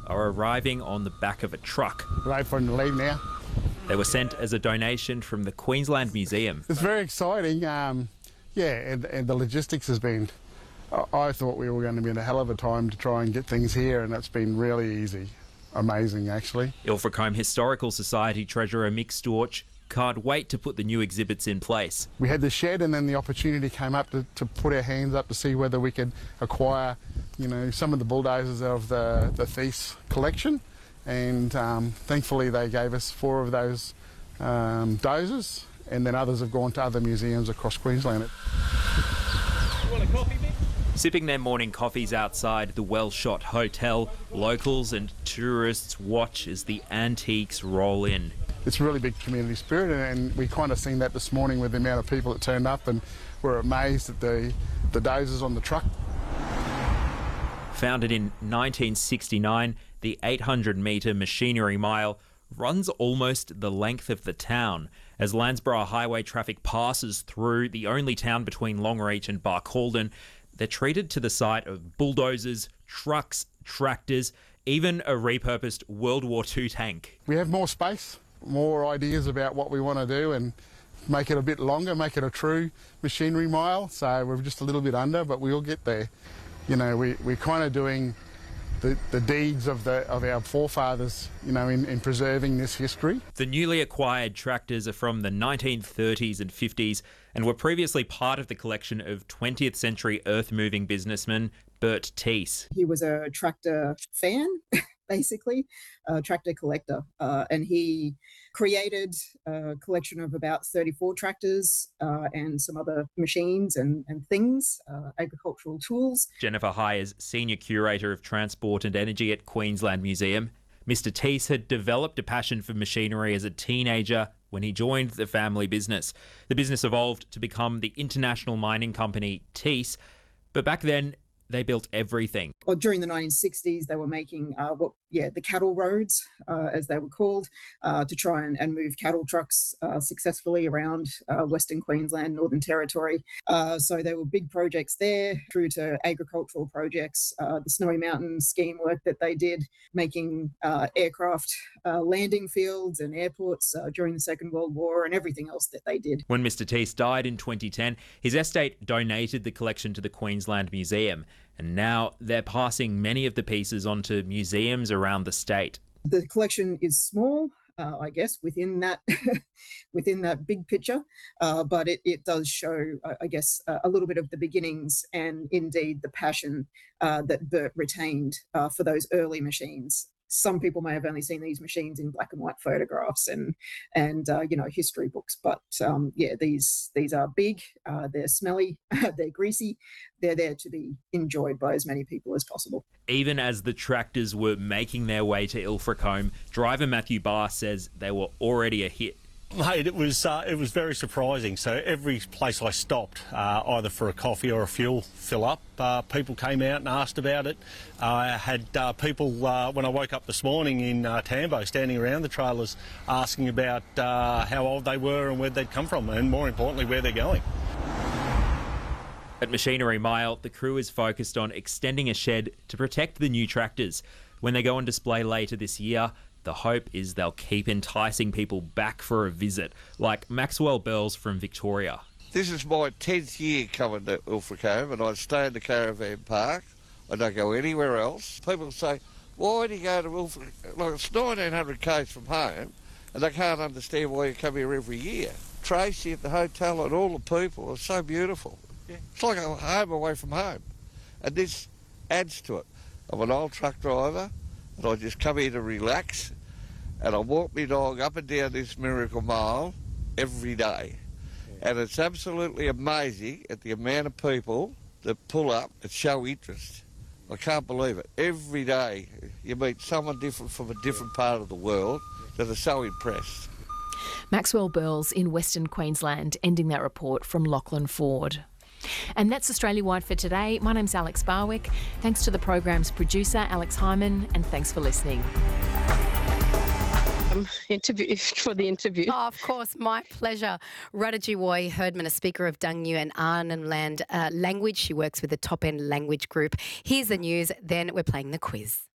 are arriving on the back of a truck. Ready for them to leave now. They were sent as a donation from the Queensland Museum. It's very exciting. And the logistics has been... I thought we were going to be in a hell of a time to try and get things here, and it's been really easy. Amazing, actually. Ilfracombe Historical Society Treasurer Mick Storch can't wait to put the new exhibits in place. We had the shed, and then the opportunity came up to put our hands up to see whether we could acquire, some of the bulldozers of the Thiess collection. And thankfully they gave us 4 of those dozers, and then others have gone to other museums across Queensland. You want a coffee, Mick? Sipping their morning coffees outside the Well-Shot Hotel, locals and tourists watch as the antiques roll in. It's a really big community spirit, and we kind of seen that this morning with the amount of people that turned up, and we're amazed at the dozers on the truck. Founded in 1969, the 800-metre machinery mile runs almost the length of the town. As Landsborough Highway traffic passes through the only town between Longreach and Barcaldine, they're treated to the sight of bulldozers, trucks, tractors, even a repurposed World War II tank. We have more space, more ideas about what we want to do and make it a bit longer, make it a true machinery mile. So we're just a little bit under, but we'll get there. We're kind of doing the deeds of our forefathers, in preserving this history. The newly acquired tractors are from the 1930s and 50s and were previously part of the collection of 20th century earth-moving businessman Bert Thiess. He was a tractor fan, basically, a tractor collector, and he created a collection of about 34 tractors and some other machines and things, agricultural tools. Jennifer High is Senior Curator of Transport and Energy at Queensland Museum. Mr. Thiess had developed a passion for machinery as a teenager when he joined the family business. The business evolved to become the international mining company Thiess, but back then they built everything. Well, during the 1960s, they were making the cattle roads, as they were called, to try and move cattle trucks successfully around Western Queensland, Northern Territory. So there were big projects there, through to agricultural projects, the Snowy Mountain scheme work that they did, making aircraft landing fields and airports during the Second World War, and everything else that they did. When Mr. Thiess died in 2010, his estate donated the collection to the Queensland Museum. And now they're passing many of the pieces onto museums around the state. The collection is small, I guess, within that within that big picture, but it does show, I guess, a little bit of the beginnings and indeed the passion that Bert retained for those early machines. Some people may have only seen these machines in black and white photographs and history books, but these are big, they're smelly, they're greasy, they're there to be enjoyed by as many people as possible. Even as the tractors were making their way to Ilfracombe, driver Matthew Barr says they were already a hit. Mate, it was very surprising. So every place I stopped, either for a coffee or a fuel fill up, people came out and asked about it. I had people, when I woke up this morning in Tambo, standing around the trailers asking about how old they were and where they'd come from, and more importantly, where they're going. At Machinery Mile, the crew is focused on extending a shed to protect the new tractors. When they go on display later this year, the hope is they'll keep enticing people back for a visit, like Maxwell Burls from Victoria. This is my 10th year coming to Ilfracombe, and I stay in the caravan park. I don't go anywhere else. People say, why do you go to Ilfracombe? Like, it's 1,900 k's from home, and they can't understand why you come here every year. Tracy at the hotel and all the people are so beautiful. Yeah. It's like a home away from home, and this adds to it. I'm an old truck driver, and I just come here to relax, and I walk my dog up and down this Miracle Mile every day. And it's absolutely amazing at the amount of people that pull up and show interest. I can't believe it. Every day you meet someone different from a different part of the world that are so impressed. Maxwell Burls in Western Queensland, ending that report from Lachlan Ford. And that's Australia-wide for today. My name's Alex Barwick. Thanks to the program's producer, Alex Hyman, and thanks for listening. For the interview. Oh, of course, my pleasure. Radajiwoy Herdman, a speaker of Dangyu and Arnhem Land language. She works with the Top End Language Group. Here's the news, then we're playing the quiz.